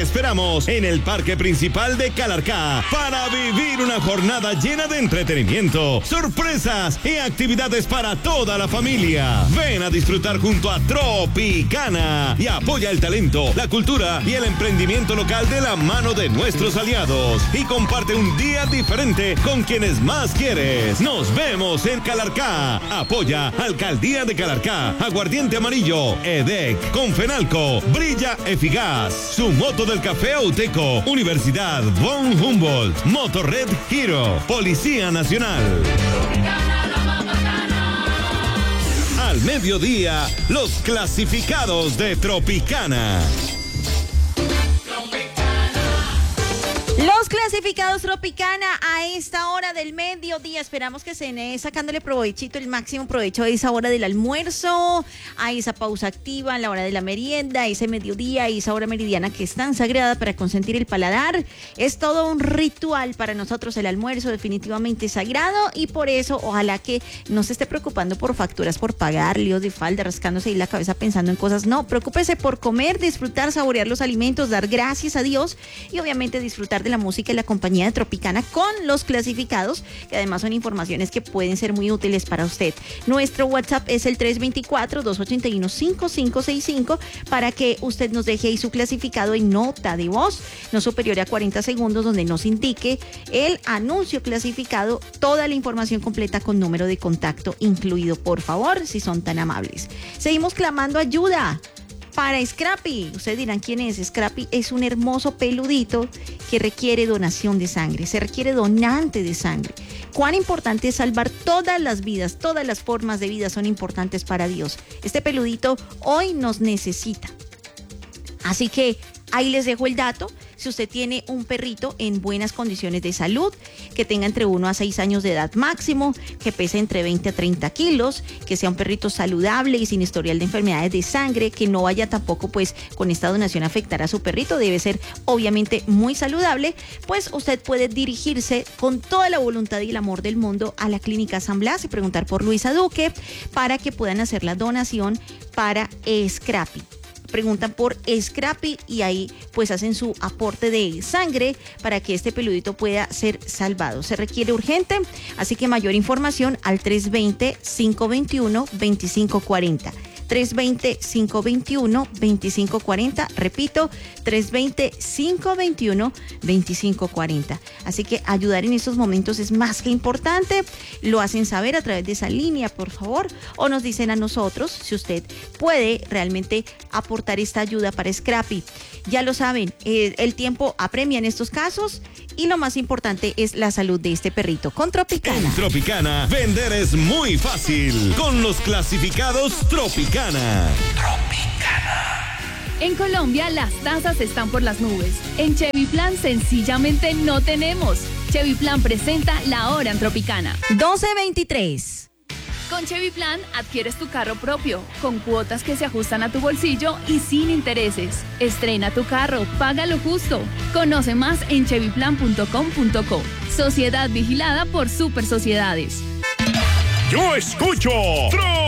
esperamos en el Parque Principal de Calarcá para vivir una jornada llena de entretenimiento, sorpresas y actividades para toda la familia. Ven a disfrutar junto a Tropicana y apoya el talento, la cultura y el emprendimiento local de la mano de nuestros aliados. Y comparte un día diferente con quienes más quieres. Nos vemos en Calarcá. Apoya Alcaldía de Calarcá, Aguardiente Amarillo, EDEC, Confenalco, Brilla Eficaz, Su Moto del Café Auteco, Universidad von Humboldt, Motorred Hero, Policía Nacional. Al mediodía, los clasificados de Tropicana. Los clasificados Tropicana a esta hora del mediodía. Esperamos que estén sacándole provechito, el máximo provecho a esa hora del almuerzo, a esa pausa activa, a la hora de la merienda, a ese mediodía, a esa hora meridiana que es tan sagrada para consentir el paladar. Es todo un ritual para nosotros el almuerzo, definitivamente sagrado, y por eso ojalá que no se esté preocupando por facturas por pagar, líos de falda, rascándose ahí la cabeza pensando en cosas. No, preocúpese por comer, disfrutar, saborear los alimentos, dar gracias a Dios y obviamente disfrutar de la música y la compañía de Tropicana con los clasificados, que además son informaciones que pueden ser muy útiles para usted. Nuestro WhatsApp es el 324-281-5565 para que usted nos deje ahí su clasificado en nota de voz, no superior a 40 segundos, donde nos indique el anuncio clasificado, toda la información completa con número de contacto incluido, por favor, si son tan amables. Seguimos clamando ayuda para Scrappy. Ustedes dirán quién es. Scrappy es un hermoso peludito que requiere donación de sangre. Se requiere donante de sangre. Cuán importante es salvar todas las vidas, todas las formas de vida son importantes para Dios. Este peludito hoy nos necesita. Así que ahí les dejo el dato. Si usted tiene un perrito en buenas condiciones de salud, que tenga entre 1 a 6 años de edad máximo, que pese entre 20 a 30 kilos, que sea un perrito saludable y sin historial de enfermedades de sangre, que no vaya tampoco pues con esta donación a afectar a su perrito, debe ser obviamente muy saludable, pues usted puede dirigirse con toda la voluntad y el amor del mundo a la Clínica San Blas y preguntar por Luisa Duque para que puedan hacer la donación para Scrappy. Preguntan por Scrappy y ahí pues hacen su aporte de sangre para que este peludito pueda ser salvado. Se requiere urgente, así que mayor información al 320-521-2540. 320-521-2540, repito, 320-521-2540. Así que ayudar en estos momentos es más que importante. Lo hacen saber a través de esa línea, por favor, o nos dicen a nosotros si usted puede realmente aportar esta ayuda para Scrappy. Ya lo saben, el tiempo apremia en estos casos y lo más importante es la salud de este perrito. Con Tropicana. En Tropicana, vender es muy fácil. Con los clasificados Tropicana. En Colombia las tasas están por las nubes. En Chevy Plan sencillamente no tenemos. Chevy Plan presenta la hora en Tropicana. 12:23. Con Chevy Plan adquieres tu carro propio, con cuotas que se ajustan a tu bolsillo y sin intereses. Estrena tu carro, paga lo justo. Conoce más en chevyplan.com.co. Sociedad vigilada por Super Sociedades. Yo escucho